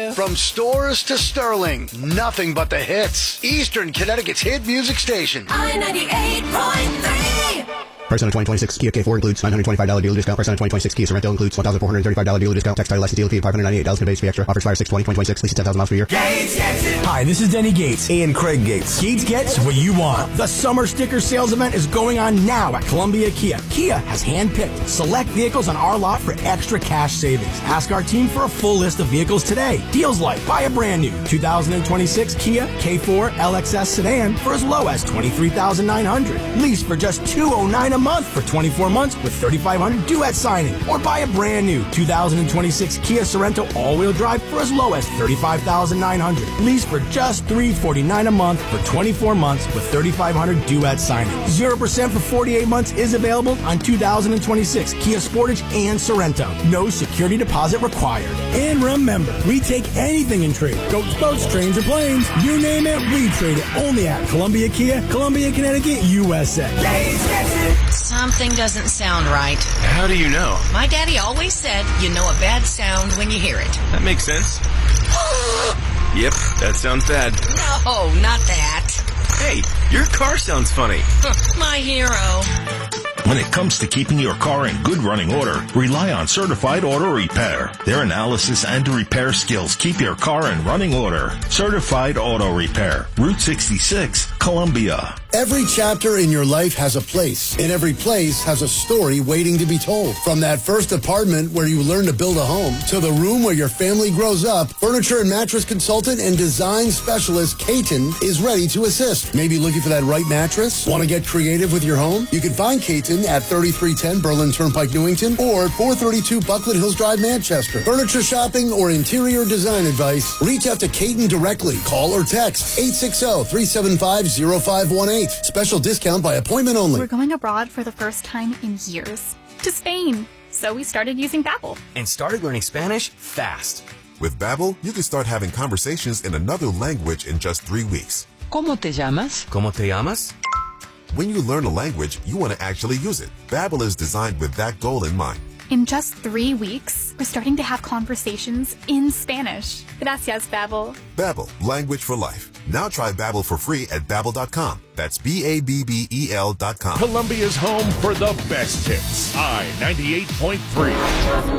Kia. From stores to Sterling, nothing but the hits. Eastern Connecticut's hit music station. I-98.3. Price on a 2026 Kia K4 includes $925 dealer discount. Price on a 2026 Kia Sorento includes $1,435 dealer discount. Textile license dealer fee of $598. No base fee extra. Offers fire 6/20/2026. Lease 10,000 miles per year. Gates gets it. Hi, this is Denny Gates. And Craig Gates. Gates gets what you want. The summer sticker sales event is going on now at Columbia Kia. Kia has handpicked select vehicles on our lot for extra cash savings. Ask our team for a full list of vehicles today. Deals like buy a brand new 2026 Kia K4 LXS sedan for as low as $23,900. Lease for just $209 a month for 24 months with $3,500 due at signing. Or buy a brand new 2026 Kia Sorento all-wheel drive for as low as $35,900. Lease for just $349 a month for 24 months with $3,500 due at signing. 0% for 48 months is available on 2026 Kia Sportage and Sorento. No security deposit required. And remember, we take anything in trade. Goats, boats, trains, or planes. You name it, we trade it. Only at Columbia Kia, Columbia, Connecticut, USA. Something doesn't sound right. How do you know? My daddy always said you know a bad sound when you hear it. That makes sense. Yep, that sounds bad. No, not that. Hey, your car sounds funny. My hero. When it comes to keeping your car in good running order, rely on Certified Auto Repair. Their analysis and repair skills keep your car in running order. Certified Auto Repair, Route 66, Columbia. Every chapter in your life has a place, and every place has a story waiting to be told. From that first apartment where you learn to build a home, to the room where your family grows up, furniture and mattress consultant and design specialist Caton is ready to assist. Maybe looking for that right mattress? Want to get creative with your home? You can find Caton at 3310 Berlin Turnpike, Newington, or 432 Buckland Hills Drive, Manchester. Furniture shopping or interior design advice? Reach out to Caton directly. Call or text 860-375-0518. Special discount by appointment only. We're going abroad for the first time in years. To Spain. So we started using Babbel. And started learning Spanish fast. With Babbel, you can start having conversations in another language in just 3 weeks. ¿Cómo te llamas? ¿Cómo te llamas? When you learn a language, you want to actually use it. Babbel is designed with that goal in mind. In just 3 weeks, we're starting to have conversations in Spanish. Gracias, Babbel. Babbel, language for life. Now try Babbel for free at Babbel.com. That's Babbel.com. Columbia's home for the best hits. I-98.3.